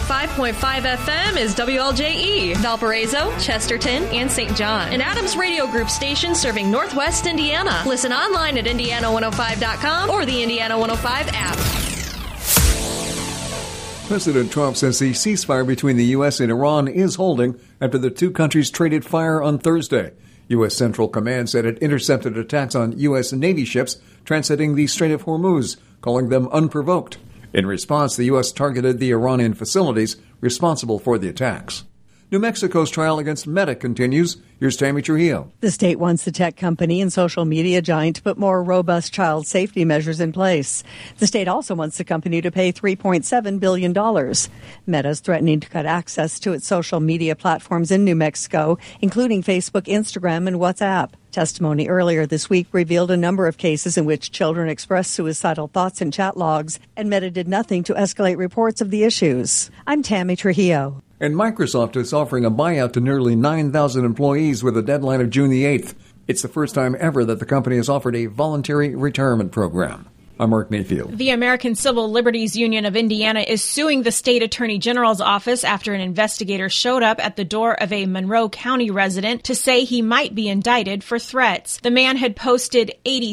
105.5 FM is WLJE, Valparaiso, Chesterton, and St. John. An Adams Radio Group station serving Northwest Indiana. Listen online at Indiana105.com or the Indiana 105 app. President Trump says the ceasefire between the U.S. and Iran is holding after the two countries traded fire on Thursday. U.S. Central Command said it intercepted attacks on U.S. Navy ships transiting the Strait of Hormuz, calling them unprovoked. In response, the U.S. targeted the Iranian facilities responsible for the attacks. New Mexico's trial against Meta continues. Here's Tammy Trujillo. The state wants the tech company and social media giant to put more robust child safety measures in place. The state also wants the company to pay $3.7 billion. Meta is threatening to cut access to its social media platforms in New Mexico, including Facebook, Instagram, and WhatsApp. Testimony earlier this week revealed a number of cases in which children expressed suicidal thoughts in chat logs, and Meta did nothing to escalate reports of the issues. I'm Tammy Trujillo. And Microsoft is offering a buyout to nearly 9,000 employees with a deadline of June the 8th. It's the first time ever that the company has offered a voluntary retirement program. I'm Mark Mayfield. The American Civil Liberties Union of Indiana is suing the state attorney general's office after an investigator showed up at the door of a Monroe County resident to say he might be indicted for threats. The man had posted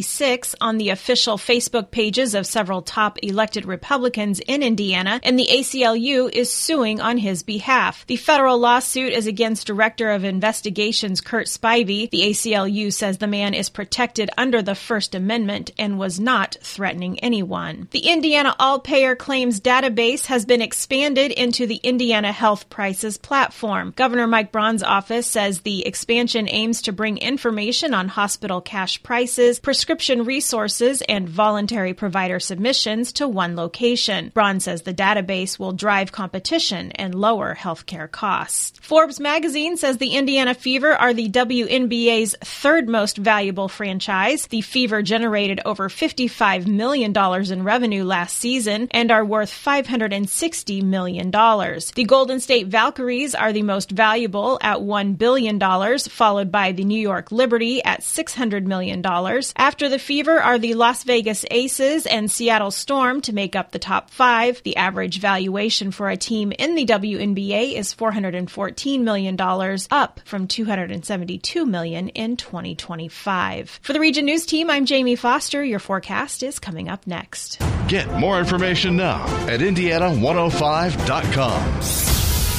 86 on the official Facebook pages of several top elected Republicans in Indiana, and the ACLU is suing on his behalf. The federal lawsuit is against Director of Investigations Kurt Spivey. The ACLU says the man is protected under the First Amendment and was not threatening anyone. The Indiana All-Payer Claims Database has been expanded into the Indiana Health Prices platform. Governor Mike Braun's office says the expansion aims to bring information on hospital cash prices, prescription resources, and voluntary provider submissions to one location. Braun says the database will drive competition and lower healthcare costs. Forbes magazine says the Indiana Fever are the WNBA's third most valuable franchise. The Fever generated over $55 million in revenue last season and are worth $560 million. The Golden State Valkyries are the most valuable at $1 billion, followed by the New York Liberty at $600 million. After the Fever are the Las Vegas Aces and Seattle Storm to make up the top five. The average valuation for a team in the WNBA is $414 million, up from $272 million in 2025. For the Region News Team, I'm Jamie Foster. Your forecast is coming up next. Get more information now at Indiana105.com.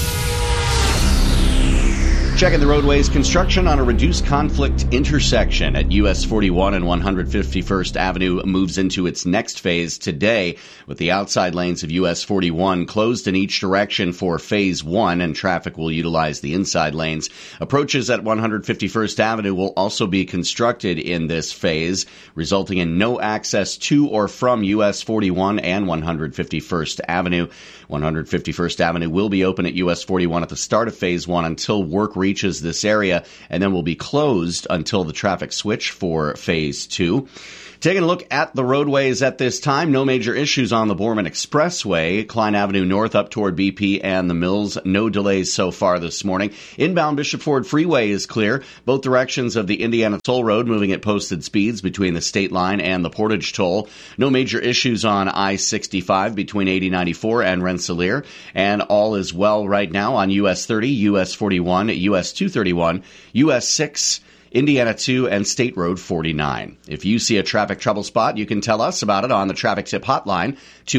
Checking the roadways, construction on a reduced conflict intersection at US 41 and 151st Avenue moves into its next phase today, with the outside lanes of US 41 closed in each direction for phase 1, and traffic will utilize the inside lanes. Approaches at 151st Avenue will also be constructed in this phase, resulting in no access to or from US 41 and 151st Avenue. 151st Avenue will be open at US 41 at the start of phase 1 until work reaches this area, and then will be closed until the traffic switch for phase 2. Taking a look at the roadways at this time, no major issues on the Borman Expressway. Klein Avenue North up toward BP and the Mills, no delays so far this morning. Inbound Bishop Ford Freeway is clear. Both directions of the Indiana Toll Road moving at posted speeds between the state line and the Portage Toll. No major issues on I-65 between 8094 and Rensselaer. And all is well right now on US 30, US 41, US 231, US 6, Indiana 2, and State Road 49. If you see a traffic trouble spot, you can tell us about it on the Traffic Tip Hotline,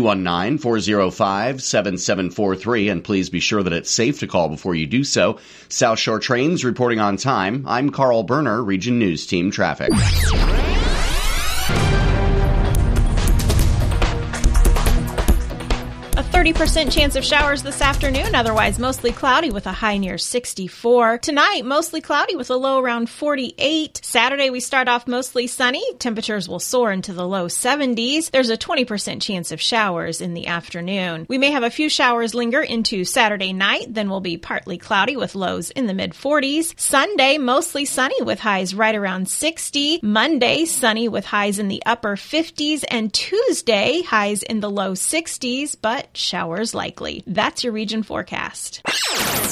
219-405-7743, and please be sure that it's safe to call before you do so. South Shore Trains reporting on time. I'm Carl Berner, Region News Team Traffic. 30% chance of showers this afternoon, otherwise mostly cloudy with a high near 64. Tonight, mostly cloudy with a low around 48. Saturday, we start off mostly sunny. Temperatures will soar into the low 70s. There's a 20% chance of showers in the afternoon. We may have a few showers linger into Saturday night, then we'll be partly cloudy with lows in the mid-40s. Sunday, mostly sunny with highs right around 60. Monday, sunny with highs in the upper 50s. And Tuesday, highs in the low 60s, but showers likely. That's your region forecast.